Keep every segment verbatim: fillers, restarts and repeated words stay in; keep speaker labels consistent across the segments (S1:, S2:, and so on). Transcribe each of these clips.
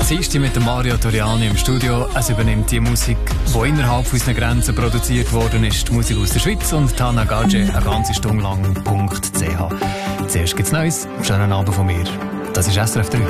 S1: Dienstag mit dem Mario Toriani im Studio. Es übernimmt die Musik, die innerhalb unserer Grenzen produziert worden ist, die Musik aus der Schweiz, und Tana Gage eine ganze Stunde lang .ch. Zuerst gibt's Neues. Schönen Abend von mir. Das ist S R F drei.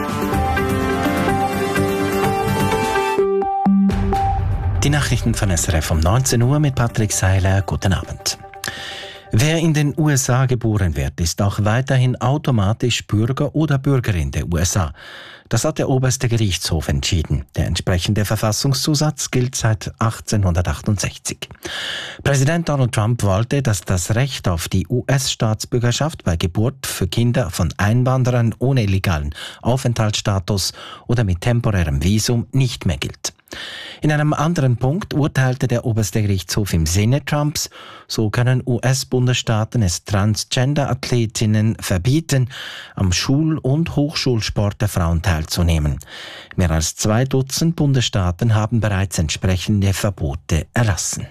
S2: Die Nachrichten von S R F um neunzehn Uhr mit Patrick Seiler. Guten Abend. Wer in den U S A geboren wird, ist auch weiterhin automatisch Bürger oder Bürgerin der U S A. Das hat der oberste Gerichtshof entschieden. Der entsprechende Verfassungszusatz gilt seit achtzehnhundertachtundsechzig. Präsident Donald Trump wollte, dass das Recht auf die U S-Staatsbürgerschaft bei Geburt für Kinder von Einwanderern ohne legalen Aufenthaltsstatus oder mit temporärem Visum nicht mehr gilt. In einem anderen Punkt urteilte der oberste Gerichtshof im Sinne Trumps, so können U S-Bundesstaaten es Transgender-Athletinnen verbieten, am Schul- und Hochschulsport der Frauen teilzunehmen. Mehr als zwei Dutzend Bundesstaaten haben bereits entsprechende Verbote erlassen.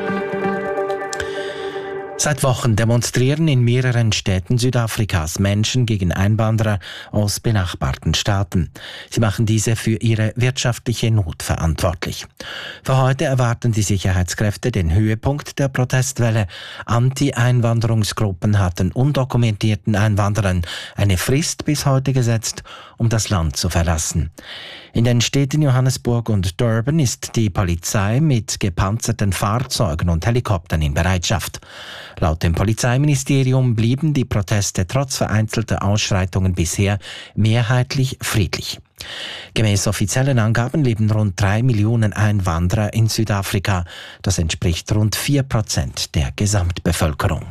S2: Seit Wochen demonstrieren in mehreren Städten Südafrikas Menschen gegen Einwanderer aus benachbarten Staaten. Sie machen diese für ihre wirtschaftliche Not verantwortlich. Für heute erwarten die Sicherheitskräfte den Höhepunkt der Protestwelle. Anti-Einwanderungsgruppen hatten undokumentierten Einwanderern eine Frist bis heute gesetzt, um das Land zu verlassen. In den Städten Johannesburg und Durban ist die Polizei mit gepanzerten Fahrzeugen und Helikoptern in Bereitschaft. Laut dem Polizeiministerium blieben die Proteste trotz vereinzelter Ausschreitungen bisher mehrheitlich friedlich. Gemäß offiziellen Angaben leben rund drei Millionen Einwanderer in Südafrika. Das entspricht rund vier Prozent der Gesamtbevölkerung.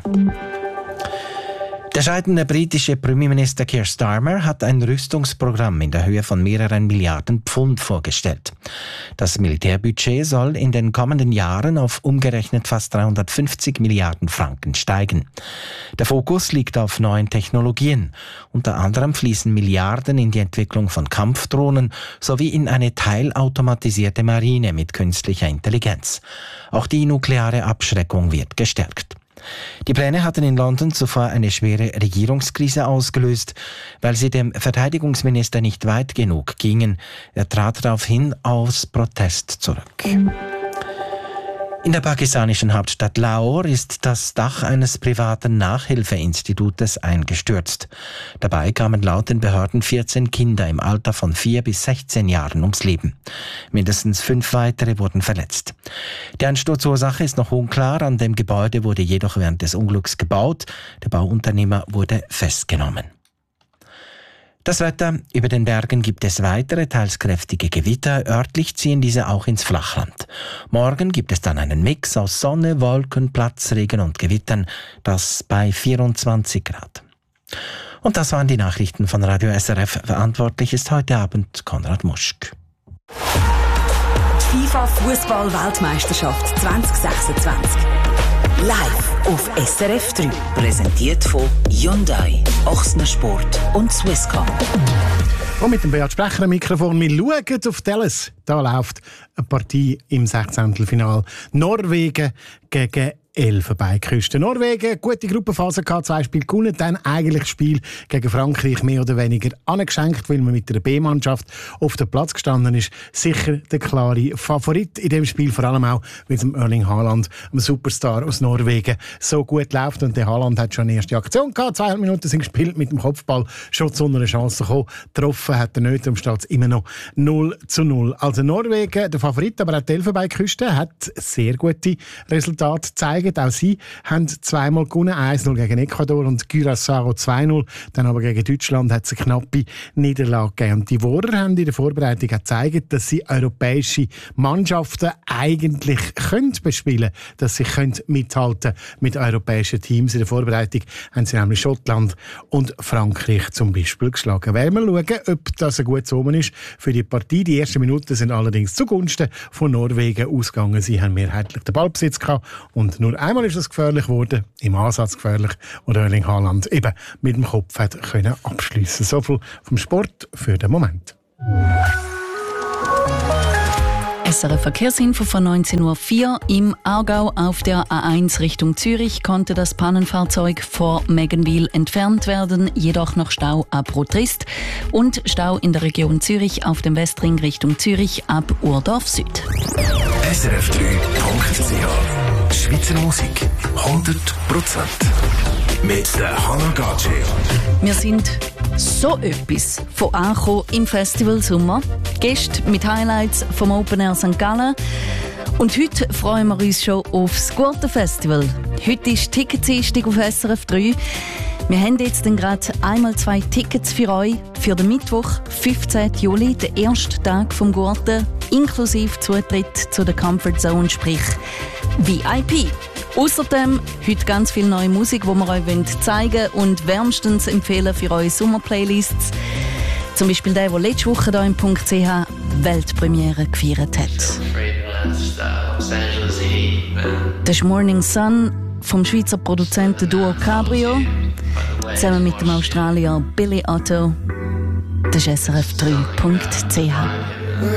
S2: Der scheidende britische Premierminister Keir Starmer hat ein Rüstungsprogramm in der Höhe von mehreren Milliarden Pfund vorgestellt. Das Militärbudget soll in den kommenden Jahren auf umgerechnet fast dreihundertfünfzig Milliarden Franken steigen. Der Fokus liegt auf neuen Technologien. Unter anderem fließen Milliarden in die Entwicklung von Kampfdrohnen sowie in eine teilautomatisierte Marine mit künstlicher Intelligenz. Auch die nukleare Abschreckung wird gestärkt. Die Pläne hatten in London zuvor eine schwere Regierungskrise ausgelöst, weil sie dem Verteidigungsminister nicht weit genug gingen. Er trat daraufhin aus Protest zurück. In der pakistanischen Hauptstadt Lahore ist das Dach eines privaten Nachhilfeinstitutes eingestürzt. Dabei kamen laut den Behörden vierzehn Kinder im Alter von vier bis sechzehn Jahren ums Leben. Mindestens fünf weitere wurden verletzt. Die Einsturzursache ist noch unklar. An dem Gebäude wurde jedoch während des Unglücks gebaut. Der Bauunternehmer wurde festgenommen. Das Wetter: Über den Bergen gibt es weitere, teils kräftige Gewitter. Örtlich ziehen diese auch ins Flachland. Morgen gibt es dann einen Mix aus Sonne, Wolken, Platzregen und Gewittern. Das bei vierundzwanzig Grad. Und das waren die Nachrichten von Radio S R F. Verantwortlich ist heute Abend Konrad Muschk.
S3: FIFA Fußball-Weltmeisterschaft zwanzig sechsundzwanzig. Live auf S R F drei. Präsentiert von Hyundai, Ochsner Sport und Swisscom.
S4: Und mit dem Beat Sprecher am Mikrofon. Wir schauen auf Dallas. Da läuft eine Partie im Sechzehntelfinal. Norwegen gegen Elfenbeinküste. Norwegen, gute Gruppenphase gehabt, zwei Spiele gewonnen, dann eigentlich das Spiel gegen Frankreich mehr oder weniger angeschenkt, weil man mit der B-Mannschaft auf dem Platz gestanden ist. Sicher der klare Favorit in dem Spiel, vor allem auch, weil es dem Erling Haaland, einem Superstar aus Norwegen, so gut läuft. Und der Haaland hat schon eine erste Aktion gehabt, zweieinhalb Minuten sind gespielt mit dem Kopfball, schon zu einer Chance gekommen. Getroffen hat er nicht, darum steht es immer noch null zu null. Also Norwegen, der Favorit, aber auch die Elfenbeinküste hat sehr gute Resultate gezeigt. Auch sie haben zweimal gewonnen, eins null gegen Ecuador und Curaçao zwei null. Dann aber gegen Deutschland hat es eine knappe Niederlage gegeben. Und die Wohrer haben in der Vorbereitung gezeigt, dass sie europäische Mannschaften eigentlich können bespielen können, dass sie können mithalten mit europäischen Teams. In der Vorbereitung haben sie nämlich Schottland und Frankreich zum Beispiel geschlagen. Werden wir schauen, ob das ein gutes Omen ist für die Partie. Die ersten Minuten sind allerdings zugunsten von Norwegen ausgegangen. Sie haben mehrheitlich den Ballbesitz gehabt und nur einmal ist es gefährlich geworden, im Ansatz gefährlich, und Erling Haaland eben mit dem Kopf hat können abschliessen. So viel vom Sport für den Moment.
S5: S R F-Verkehrsinfo von neunzehn Uhr vier. Im Aargau auf der A eins Richtung Zürich konnte das Pannenfahrzeug vor Meggenwil entfernt werden, jedoch noch Stau ab Rotrist und Stau in der Region Zürich auf dem Westring Richtung Zürich ab Urdorf Süd.
S6: S R F drei Punkt C H Schweizer Musik hundert Prozent mit der Hannah Gatsche.
S5: Wir sind so etwas von angekommen im Festival Sommer. Gäste mit Highlights vom Open Air Sankt Gallen. Und heute freuen wir uns schon aufs gute Festival. Heute ist Ticketdienstag auf S R F drei. Wir haben jetzt gerade einmal zwei Tickets für euch für den Mittwoch, fünfzehnten Juli, den ersten Tag vom Gurten, inklusive Zutritt zu der Comfort Zone, sprich V I P. Außerdem heute ganz viel neue Musik, die wir euch zeigen wollen und wärmstens empfehlen für eure Sommerplaylists. Zum Beispiel der, der letzte Woche hier im .ch Weltpremiere gefeiert hat. Das ist Morning Sun vom Schweizer Produzentenduo Cabrio zusammen mit dem Australier Billy Otto. Das ist S R F drei Punkt C H.